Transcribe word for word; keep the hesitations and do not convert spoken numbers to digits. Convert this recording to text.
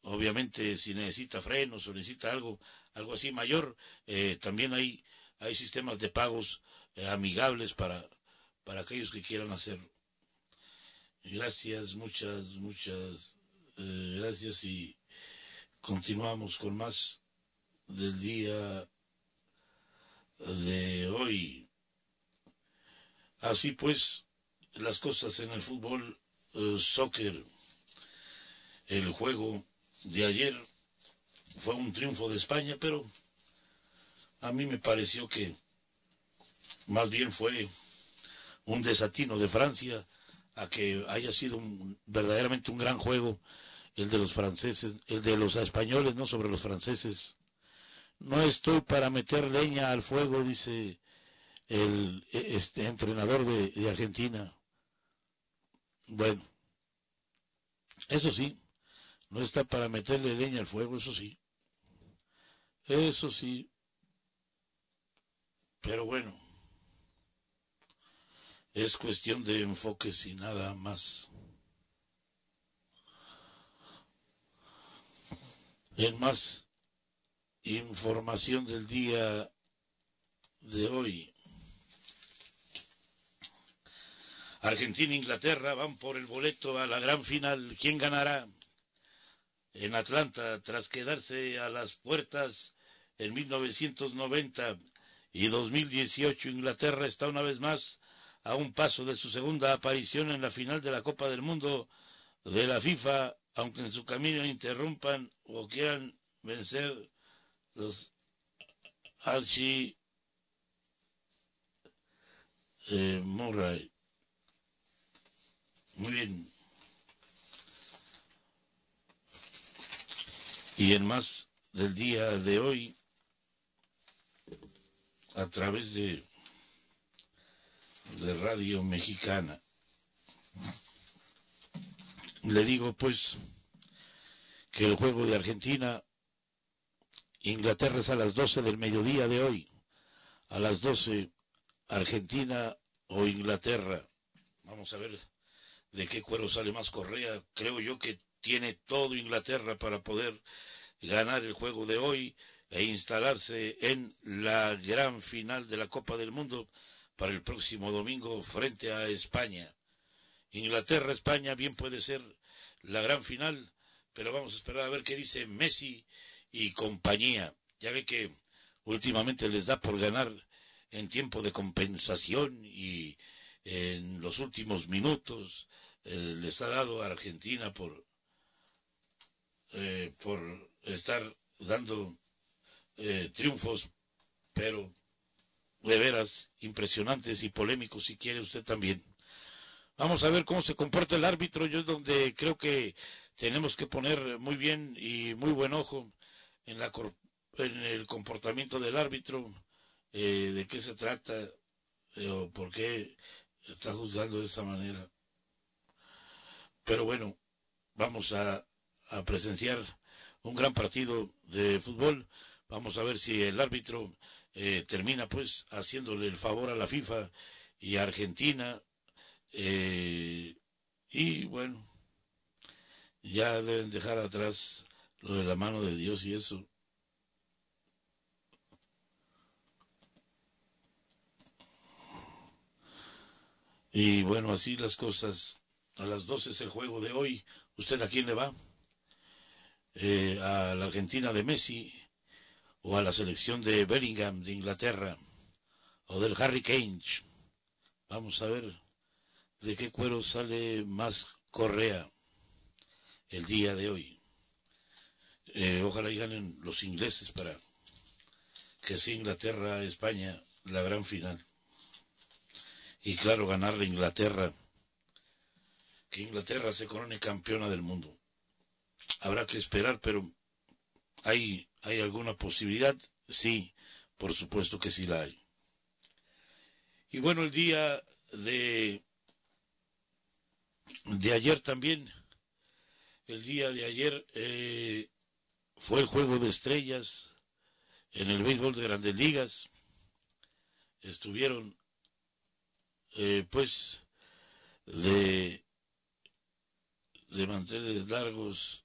obviamente si necesita frenos o necesita algo, algo así mayor, eh, también hay, hay sistemas de pagos eh, amigables para, para aquellos que quieran hacerlo. Gracias, muchas, muchas eh, gracias y continuamos con más del día de hoy. Así pues, las cosas en el fútbol, eh, soccer, el juego de ayer fue un triunfo de España, pero a mí me pareció que más bien fue un desatino de Francia a que haya sido un, verdaderamente un gran juego el de los franceses, el de los españoles, no sobre los franceses. No estoy para meter leña al fuego, dice el este entrenador de, de Argentina. Bueno, eso sí, no está para meterle leña al fuego, eso sí. Eso sí. Pero bueno, es cuestión de enfoques y nada más. En más información del día de hoy. Argentina e Inglaterra van por el boleto a la gran final. ¿Quién ganará? En Atlanta, tras quedarse a las puertas en mil novecientos noventa y dos mil dieciocho, Inglaterra está una vez más a un paso de su segunda aparición en la final de la Copa del Mundo de la FIFA, aunque en su camino interrumpan o quieran vencer los Archie eh, Murray. Muy bien. Y en más del día de hoy, a través de, de Radio Mexicana, le digo pues que el juego de Argentina Inglaterra es a las doce del mediodía de hoy. A las doce, Argentina o Inglaterra. Vamos a ver de qué cuero sale más Correa. Creo yo que tiene todo Inglaterra para poder ganar el juego de hoy e instalarse en la gran final de la Copa del Mundo para el próximo domingo frente a España. Inglaterra-España bien puede ser la gran final, pero vamos a esperar a ver qué dice Messi y compañía. Ya ve que últimamente les da por ganar en tiempo de compensación y en los últimos minutos eh, les ha dado a Argentina por eh, por estar dando eh, triunfos, pero de veras impresionantes y polémicos, si quiere usted también. Vamos a ver cómo se comporta el árbitro. Yo es donde creo que tenemos que poner muy bien y muy buen ojo en, la, en el comportamiento del árbitro, eh, de qué se trata eh, o por qué está juzgando de esa manera. Pero bueno, vamos a, a presenciar un gran partido de fútbol. Vamos a ver si el árbitro eh, termina pues haciéndole el favor a la FIFA y a Argentina. Eh, y bueno, ya deben dejar atrás lo de la mano de Dios y eso. Y bueno, así las cosas. A las doce es el juego de hoy. ¿Usted a quién le va? Eh, ¿A la Argentina de Messi o a la selección de Bellingham de Inglaterra o del Harry Kane? Vamos a ver de qué cuero sale más Correa el día de hoy. Eh, ojalá y ganen los ingleses para que sea Inglaterra-España la gran final. Y claro, ganarle a Inglaterra, que Inglaterra se corone campeona del mundo. Habrá que esperar, pero ¿hay, hay alguna posibilidad? Sí, por supuesto que sí la hay. Y bueno, el día de, de ayer también, el día de ayer eh, fue el juego de estrellas en el béisbol de Grandes Ligas. Estuvieron eh, pues de, de manteles largos